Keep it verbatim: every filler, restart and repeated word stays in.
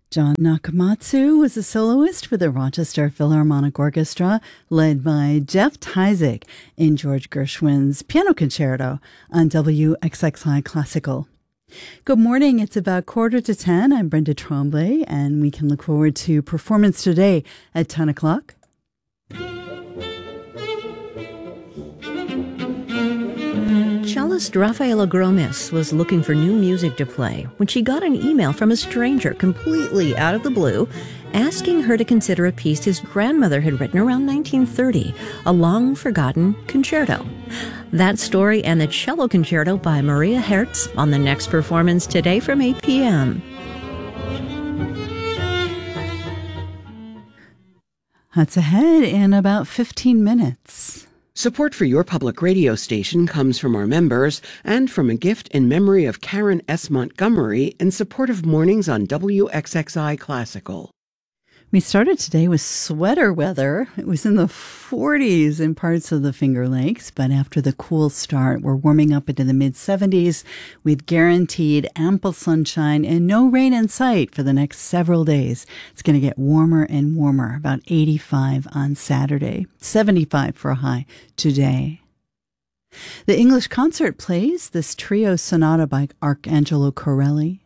John Nakamatsu was a soloist for the Rochester Philharmonic Orchestra, led by Jeff Tyzik in George Gershwin's Piano Concerto on W X X I Classical. Good morning. It's about quarter to ten. I'm Brenda Tremblay, and we can look forward to performance today at ten o'clock. Cellist Rafaela Gromis was looking for new music to play when she got an email from a stranger completely out of the blue asking her to consider a piece his grandmother had written around nineteen thirty, a long-forgotten concerto. That story and the cello concerto by Maria Hertz on the next performance today from eight p.m. That's ahead in about fifteen minutes. Support for your public radio station comes from our members and from a gift in memory of Karen S. Montgomery in support of mornings on W X X I Classical. We started today with sweater weather. It was in the forties in parts of the Finger Lakes, but after the cool start, we're warming up into the mid-seventies with guaranteed ample sunshine and no rain in sight for the next several days. It's going to get warmer and warmer, about eighty-five on Saturday, seventy-five for a high today. The English Concert plays this trio sonata by Arcangelo Corelli.